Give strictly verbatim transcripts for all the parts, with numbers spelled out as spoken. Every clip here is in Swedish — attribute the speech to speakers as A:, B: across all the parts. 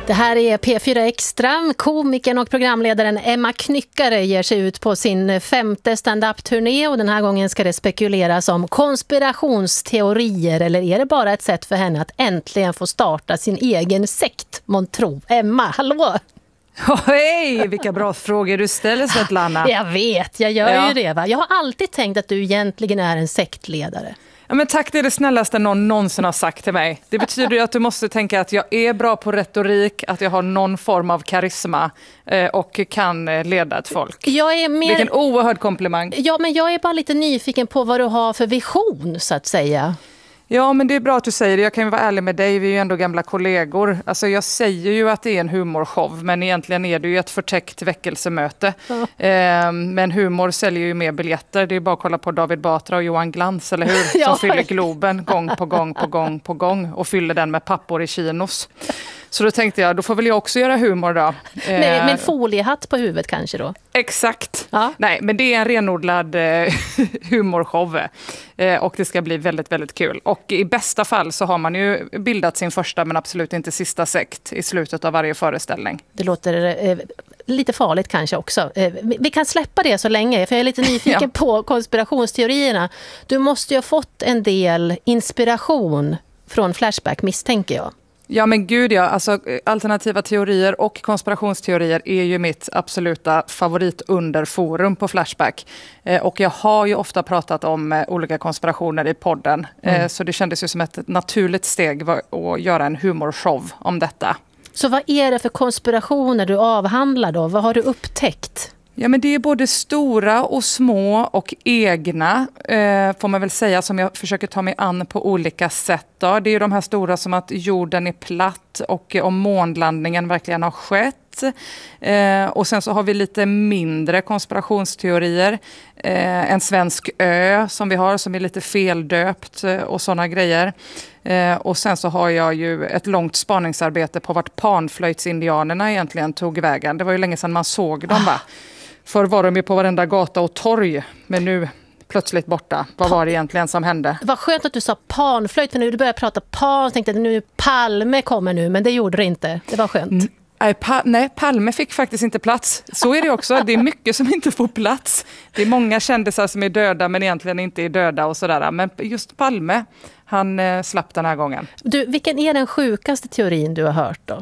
A: Det här är P fyra Extra. Komikern och programledaren Emma Knyckare ger sig ut på sin femte stand-up-turné och den här gången ska det spekuleras om konspirationsteorier, eller är det bara ett sätt för henne att äntligen få starta sin egen sekt, månntro? Emma, hallå!
B: Oh, hej, vilka bra frågor du ställer, Svetlana.
A: Jag vet, jag gör
B: ja.
A: ju det va. Jag har alltid tänkt att du egentligen är en sektledare.
B: Ja, men tack, det är det snällaste någon någonsin har sagt till mig. Det betyder ju att du måste tänka att jag är bra på retorik, att jag har någon form av karisma eh, och kan leda ett folk.
A: Jag är mer...
B: Vilken oerhörd komplimang.
A: Ja, men jag är bara lite nyfiken på vad du har för vision, så att säga.
B: Ja, men det är bra att du säger det. Jag kan ju vara ärlig med dig, vi är ju ändå gamla kollegor. Alltså jag säger ju att det är en humorshow, men egentligen är det ju ett förtäckt väckelsemöte. Ja. Eh, men humor säljer ju mer biljetter. Det är bara att kolla på David Batra och Johan Glans, eller hur? Som ja. fyller Globen gång på gång på gång på gång och fyller den med pappor i kinos. Så då tänkte jag, då får väl jag också göra humor då.
A: Med, med foliehatt på huvudet kanske då?
B: Exakt.
A: Ja.
B: Nej, men det är en renodlad eh, humorshow. Eh, och det ska bli väldigt, väldigt kul. Och i bästa fall så har man ju bildat sin första men absolut inte sista sekt i slutet av varje föreställning.
A: Det låter eh, lite farligt kanske också. Eh, vi kan släppa det så länge, för jag är lite nyfiken ja. på konspirationsteorierna. Du måste ju ha fått en del inspiration från Flashback, misstänker jag.
B: Ja men gud ja, alltså alternativa teorier och konspirationsteorier är ju mitt absoluta favoritunderforum på Flashback. Eh, och jag har ju ofta pratat om eh, olika konspirationer i podden. Mm. Eh, så det kändes ju som ett naturligt steg var, att göra en humorshow om detta.
A: Så vad är det för konspirationer du avhandlar då? Vad har du upptäckt?
B: Ja, men det är både stora och små och egna, eh, får man väl säga, som jag försöker ta mig an på olika sätt. Då. Det är ju de här stora som att jorden är platt och om månlandningen verkligen har skett. Eh, och sen så har vi lite mindre konspirationsteorier. Eh, en svensk ö som vi har som är lite feldöpt eh, och sådana grejer. Eh, och sen så har jag ju ett långt spaningsarbete på vart panflöjtsindianerna egentligen tog vägen. Det var ju länge sedan man såg dem va? Förr var de ju på varenda gata och torg, men nu plötsligt borta. Vad var det egentligen som hände?
A: Vad skönt att du sa panflöjt, för nu du började prata pan, tänkte att nu Palme kommer nu, men det gjorde det inte. Det var skönt. Mm.
B: Nej, pa- nej, Palme fick faktiskt inte plats. Så är det också. Det är mycket som inte får plats. Det är många kändisar som är döda men egentligen inte är döda och sådär. Men just Palme, han eh, slapp den här gången. Du,
A: vilken är den sjukaste teorin du har hört då?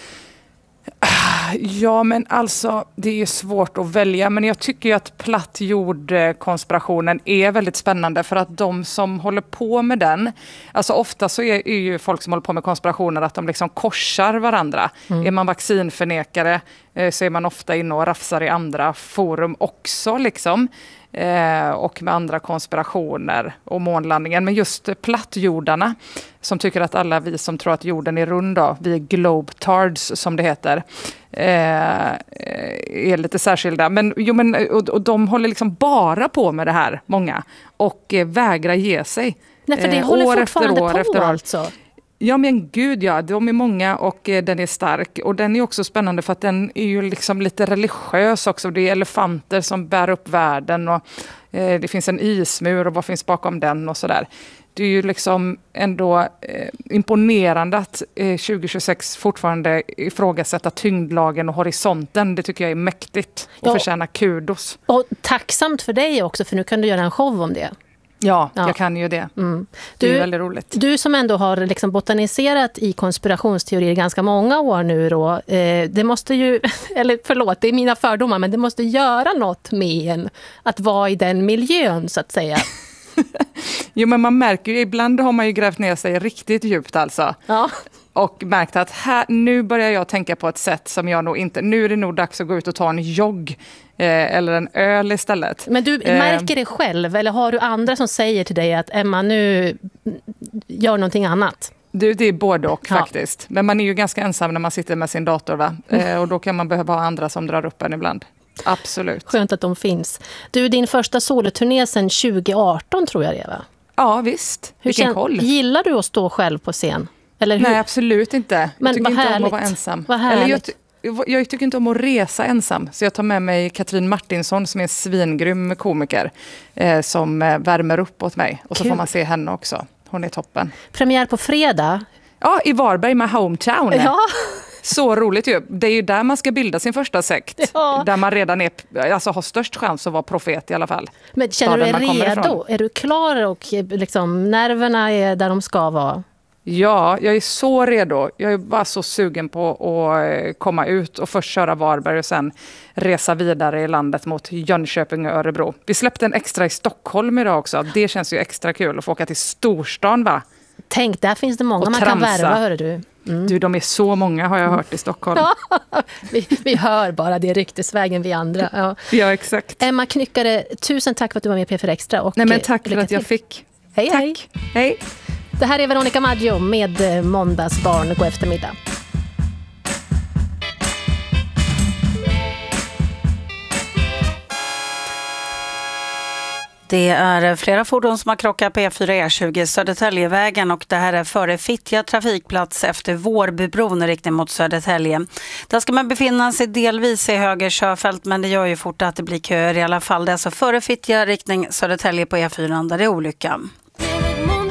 B: Ja, men alltså det är svårt att välja, men jag tycker ju att plattjordkonspirationen är väldigt spännande för att de som håller på med den, alltså ofta så är, är ju folk som håller på med konspirationer att de liksom korsar varandra. Mm. Är man vaccinförnekare eh, så är man ofta inne och rafsar i andra forum också liksom. Eh, och med andra konspirationer och månlandningen. Men just plattjordarna som tycker att alla vi som tror att jorden är rund, då, vi är globetards som det heter, eh, är lite särskilda. Men, jo, men, och, och de håller liksom bara på med det här, många, och eh, vägrar ge sig.
A: Nej, för det
B: eh,
A: håller
B: år
A: fortfarande
B: efter år
A: på
B: efter år.
A: Alltså.
B: Ja men gud ja, de är många och eh, den är stark. Och den är också spännande för att den är ju liksom lite religiös också. Det är elefanter som bär upp världen och eh, det finns en ismur och vad finns bakom den och sådär. Det är ju liksom ändå eh, imponerande att eh, tjugo tjugosex fortfarande ifrågasätta tyngdlagen och horisonten. Det tycker jag är mäktigt och ja. förtjänar kudos.
A: Och tacksamt för dig också, för nu kan du göra en show om det.
B: Ja, ja, jag kan ju det. Mm. Det är
A: du,
B: väldigt roligt.
A: Du som ändå har liksom botaniserat i konspirationsteorier ganska många år nu då, eh, det måste ju, eller förlåt, det är mina fördomar, men det måste göra något med en att vara i den miljön så att säga.
B: Jo, men man märker ju, ibland har man ju grävt ner sig riktigt djupt alltså. Ja. Och märkt att här, nu börjar jag tänka på ett sätt som jag nog inte... Nu är det nog dags att gå ut och ta en jogg eh, eller en öl istället.
A: Men du märker det själv, eller har du andra som säger till dig att Emma, nu gör någonting annat?
B: Du, det är både och
A: ja.
B: faktiskt. Men man är ju ganska ensam när man sitter med sin dator va? Eh, och då kan man behöva ha andra som drar upp en ibland. Absolut.
A: Skönt att de finns. Du, din första soloturné sedan tjugo arton tror jag det va?
B: Ja, visst.
A: Hur
B: Vilken
A: kän-
B: koll.
A: Gillar du att stå själv på scen? Eller hur?
B: Nej, absolut inte.
A: Men
B: jag tycker
A: vad
B: inte
A: härligt.
B: om att vara ensam.
A: Vad härligt.
B: Eller jag, ty- jag tycker inte om att resa ensam. Så jag tar med mig Katrin Martinsson som är en svingrym komiker. Eh, som eh, värmer upp åt mig. Och så
A: Kul.
B: får man se henne också. Hon är toppen.
A: Premiär på fredag.
B: Ja, i Varberg med Hometown.
A: Ja.
B: Så roligt ju. Det är ju där man ska bilda sin första sekt. Ja. Där man redan är, alltså, har störst chans att vara profet i alla fall.
A: Men känner du dig redo? Är du klar och liksom, nerverna är där de ska vara?
B: Ja, jag är så redo. Jag är bara så sugen på att komma ut och först köra Varberg och sen resa vidare i landet mot Jönköping och Örebro. Vi släppte en extra i Stockholm idag också. Det känns ju extra kul att få åka till storstan, va?
A: Tänk, där finns det många man kan värva, hör du.
B: Mm. Du, de är så många har jag hört i Stockholm.
A: vi, vi hör bara det ryktesvägen vi andra. Ja.
B: Ja, exakt.
A: Emma Knyckare, tusen tack för att du var med i P fyra Extra. Och
B: Nej, men tack för att jag fick.
A: Hej,
B: tack.
A: hej.
B: Hej.
A: Det här är Veronica Maggio med Måndagsbarn. God eftermiddag.
C: Det är flera fordon som har krockat på E fyra E tjugo Södertäljevägen och det här är före Fittja trafikplats efter Vårbybron i riktning mot Södertälje. Där ska man befinna sig delvis i höger körfält, men det gör ju fort att det blir köer i alla fall. Det är alltså före Fittja riktning Södertälje på E fyra där det är olyckan.